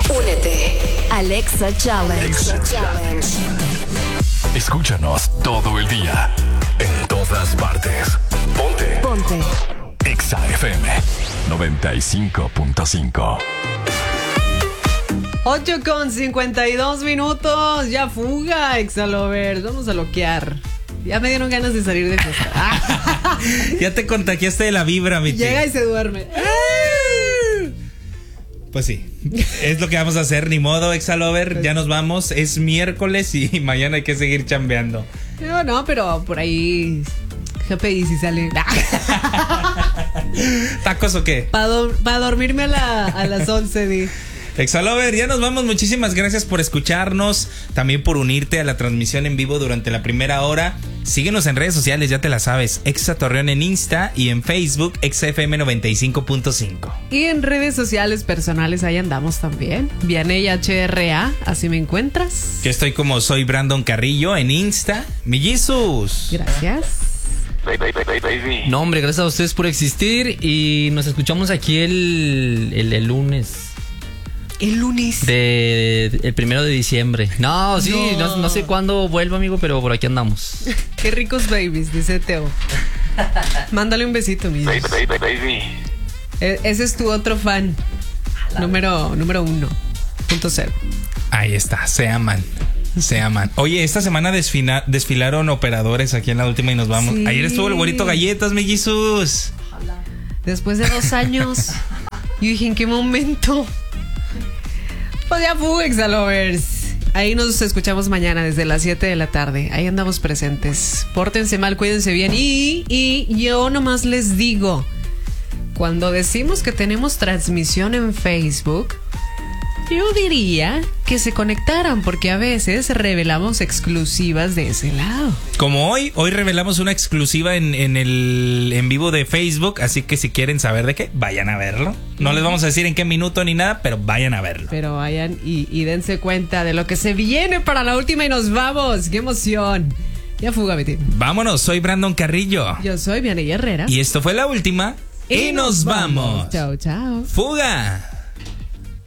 Únete. Alexa Challenge. Escúchanos todo el día, en todas partes. Ponte. Exa FM 95.5. 8:52. Ya fuga, Exalovers. Vamos a loquear. Ya me dieron ganas de salir de fiesta. Ya te contagiaste de la vibra, mi chico. Llega y se duerme. Pues sí, es lo que vamos a hacer, ni modo, Exalover. Ya nos vamos, es miércoles y mañana hay que seguir chambeando. No, pero por ahí GPI si sale. ¿Tacos o qué? Para dormirme a las 11, di. Exalover, ya nos vamos. Muchísimas gracias por escucharnos, también por unirte a la transmisión en vivo durante la primera hora. Síguenos en redes sociales, ya te la sabes. Exa Torreón en Insta y en Facebook, ExaFM 95.5. Y en redes sociales personales ahí andamos también. Vianey HRA, así me encuentras. Yo estoy como soy Brandon Carrillo en Insta. Millizos. Gracias. No, hombre, gracias a ustedes por existir y nos escuchamos aquí el lunes. El lunes. El 1 de diciembre. No, sí, no sé cuándo vuelvo, amigo, pero por aquí andamos. Qué ricos babies, dice Teo. Mándale un besito, mi Dios. Ese es tu otro fan. Número 1.0. Ahí está, se aman. Oye, esta semana desfilaron operadores aquí en La Última y nos vamos. Sí. Ayer estuvo el güerito Galletas, mellizos. Después de 2 años. Yo dije, ¿en qué momento? Pues ya fue, Exalovers. Ahí nos escuchamos mañana desde las 7 de la tarde. Ahí andamos presentes. Pórtense mal, cuídense bien. Y yo nomás les digo, cuando decimos que tenemos transmisión en Facebook, yo diría que se conectaran, porque a veces revelamos exclusivas de ese lado. Como hoy revelamos una exclusiva en el en vivo de Facebook, así que si quieren saber de qué, vayan a verlo. No les vamos a decir en qué minuto ni nada, pero vayan a verlo. Pero vayan y dense cuenta de lo que se viene para La Última y nos vamos. ¡Qué emoción! Ya fuga, Betty. Vámonos, soy Brandon Carrillo. Yo soy Vianey Herrera. Y esto fue La Última y nos vamos. Chao, chao. ¡Fuga!